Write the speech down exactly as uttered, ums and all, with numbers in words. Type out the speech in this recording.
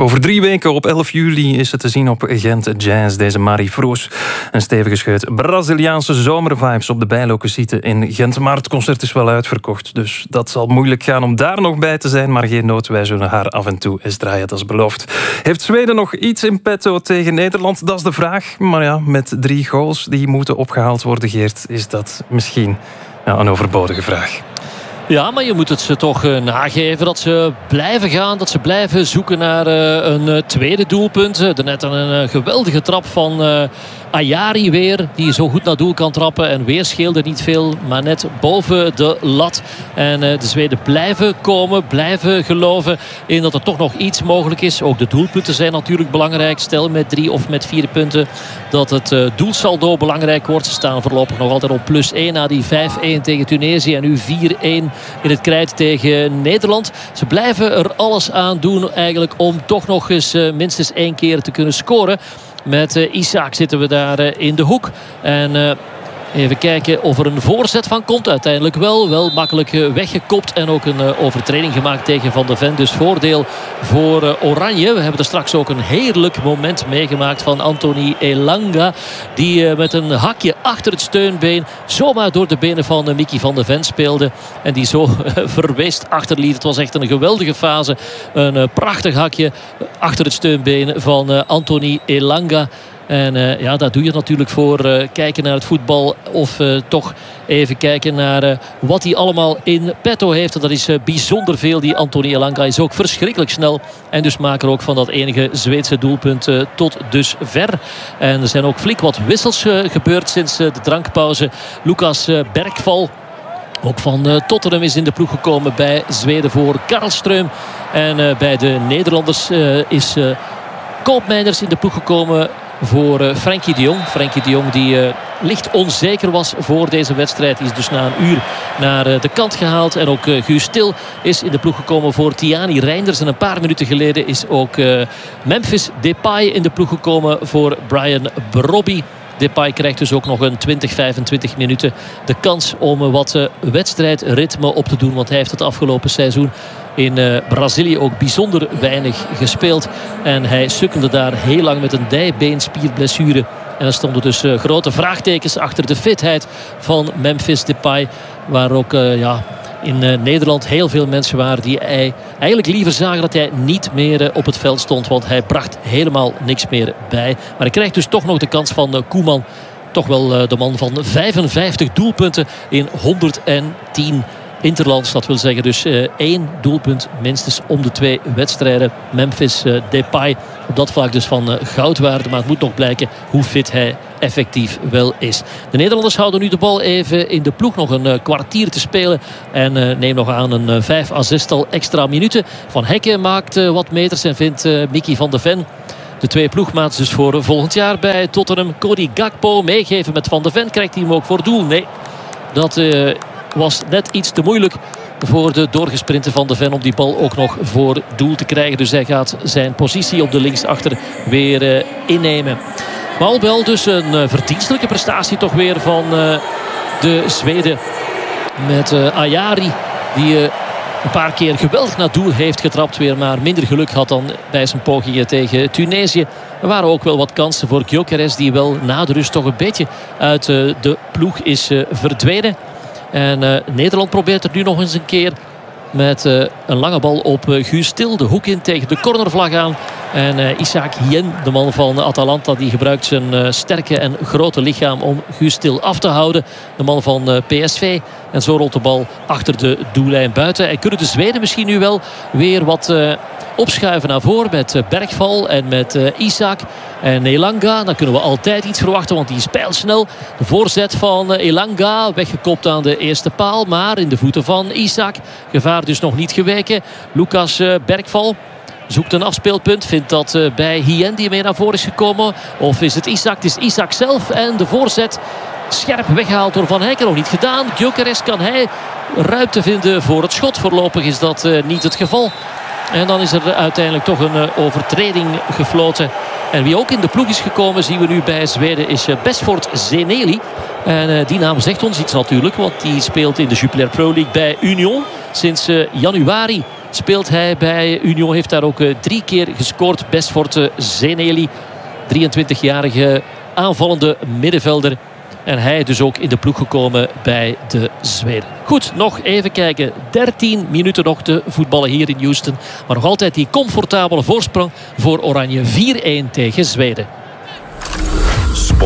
Over drie weken op elf juli is het te zien op Gent Jazz. Deze Marie Froos. Een stevige scheut Braziliaanse zomervibes op de Bijlo-Cite in Gent. Maar het concert is wel uitverkocht. Dus dat zal moeilijk gaan om daar nog bij te zijn. Maar geen nood, wij zullen haar af en toe eens draaien, dat is beloofd. Heeft Zweden nog iets in petto tegen Nederland? Dat is de vraag. Maar ja, met drie goals die moeten opgehaald worden, Geert, is dat misschien ja, een overbodige vraag. Ja, maar je moet het ze toch uh, nageven dat ze blijven gaan. Dat ze blijven zoeken naar uh, een uh, tweede doelpunt. Uh, net een uh, geweldige trap van uh, Ayari weer. Die zo goed naar doel kan trappen. En weer scheelde niet veel. Maar net boven de lat. En uh, de Zweden blijven komen. Blijven geloven in dat er toch nog iets mogelijk is. Ook de doelpunten zijn natuurlijk belangrijk. Stel met drie of met vier punten dat het uh, doelsaldo belangrijk wordt. Ze staan voorlopig nog altijd op plus één na die vijf-één tegen Tunesië. En nu vier-één in het krijt tegen Nederland. Ze blijven er alles aan doen eigenlijk om toch nog eens uh, minstens één keer te kunnen scoren. Met uh, Isaac zitten we daar uh, in de hoek. En uh, even kijken of er een voorzet van komt. Uiteindelijk wel. Wel makkelijk uh, weggekopt. En ook een uh, overtreding gemaakt tegen Van de Ven. Dus voordeel voor uh, Oranje. We hebben er straks ook een heerlijk moment meegemaakt van Anthony Elanga. Die uh, met een hakje achter het steunbeen zomaar door de benen van uh, Mickey Van de Ven speelde. En die zo uh, verweest achterliet. Het was echt een geweldige fase. Een uh, prachtig hakje achter het steunbeen van uh, Anthony Elanga. En uh, ja, dat doe je natuurlijk voor uh, kijken naar het voetbal. Of uh, toch even kijken naar uh, wat hij allemaal in petto heeft. En dat is uh, bijzonder veel. Die Anthony Elanga is ook verschrikkelijk snel. En dus maker ook van dat enige Zweedse doelpunt uh, tot dusver. En er zijn ook flink wat wissels uh, gebeurd sinds uh, de drankpauze. Lucas uh, Bergval, ook van uh, Tottenham, is in de ploeg gekomen bij Zweden voor Karlström. En uh, bij de Nederlanders uh, is uh, Koopmeiners in de ploeg gekomen voor uh, Frenkie de Jong. Frenkie de Jong die uh, licht onzeker was voor deze wedstrijd. Die is dus na een uur naar uh, de kant gehaald. En ook uh, Guus Til is in de ploeg gekomen voor Tiani Reinders. En een paar minuten geleden is ook uh, Memphis Depay in de ploeg gekomen voor Brian Brobby. Depay krijgt dus ook nog een twintig, vijfentwintig minuten de kans om wat uh, wedstrijdritme op te doen. Want hij heeft het afgelopen seizoen in uh, Brazilië ook bijzonder weinig gespeeld. En hij sukkelde daar heel lang met een dijbeenspierblessure. En er stonden dus uh, grote vraagtekens achter de fitheid van Memphis Depay. Waar ook uh, ja, in uh, Nederland heel veel mensen waren die hij eigenlijk liever zagen dat hij niet meer uh, op het veld stond. Want hij bracht helemaal niks meer bij. Maar hij krijgt dus toch nog de kans van uh, Koeman. Toch wel uh, de man van vijfenvijftig doelpunten in honderdtien interlands. Dat wil zeggen dus uh, één doelpunt minstens om de twee wedstrijden. Memphis uh, Depay op dat vlak dus van uh, goud waard. Maar het moet nog blijken hoe fit hij effectief wel is. De Nederlanders houden nu de bal even in de ploeg. Nog een uh, kwartier te spelen. En uh, neem nog aan een uh, vijf à zestal extra minuten. Van Hekken maakt uh, wat meters en vindt uh, Mickey Van de Ven. De twee ploegmaats dus voor volgend jaar bij Tottenham. Cody Gakpo meegeven met Van de Ven. Krijgt hij hem ook voor doel? Nee. Dat Uh, was net iets te moeilijk voor de doorgesprinte Van de Ven om die bal ook nog voor doel te krijgen. Dus hij gaat zijn positie op de linksachter weer uh, innemen. Maar al bij al dus een uh, verdienstelijke prestatie toch weer van uh, de Zweden. Met uh, Ayari die uh, een paar keer geweldig naar doel heeft getrapt weer. Maar minder geluk had dan bij zijn pogingen tegen Tunesië. Er waren ook wel wat kansen voor Gyökeres die wel na de rust toch een beetje uit uh, de ploeg is uh, verdwenen. En uh, Nederland probeert er nu nog eens een keer met uh, een lange bal op uh, Guus Til. De hoek in tegen de cornervlag aan. En uh, Isaac Hien, de man van Atalanta, die gebruikt zijn uh, sterke en grote lichaam om Guus Til af te houden. De man van uh, P S V. En zo rolt de bal achter de doellijn buiten. En kunnen de Zweden misschien nu wel weer wat uh, opschuiven naar voren met uh, Bergval en met uh, Isaac en Elanga. Dan kunnen we altijd iets verwachten, want die is pijlsnel. De voorzet van uh, Elanga, weggekopt aan de eerste paal. Maar in de voeten van Isaac. Gevaar dus nog niet geweken. Lucas uh, Bergval zoekt een afspeelpunt. Vindt dat uh, bij Hien die mee naar voren is gekomen. Of is het Isaac? Het is Isaac zelf. En de voorzet scherp weggehaald door Van Hekken. Nog niet gedaan. Gyökeres, kan hij ruimte vinden voor het schot? Voorlopig is dat uh, niet het geval. En dan is er uiteindelijk toch een uh, overtreding gefloten. En wie ook in de ploeg is gekomen, zien we nu bij Zweden, is uh, Besford Zeneli. En uh, die naam zegt ons iets natuurlijk. Want die speelt in de Jupiler Pro League bij Union. Sinds uh, januari speelt hij bij Union. Heeft daar ook uh, drie keer gescoord. Best voor uh, Zeneli. drieëntwintigjarige aanvallende middenvelder. En hij dus ook in de ploeg gekomen bij de Zweden. Goed, nog even kijken. dertien minuten nog te voetballen hier in Houston. Maar nog altijd die comfortabele voorsprong voor Oranje. vier-een tegen Zweden.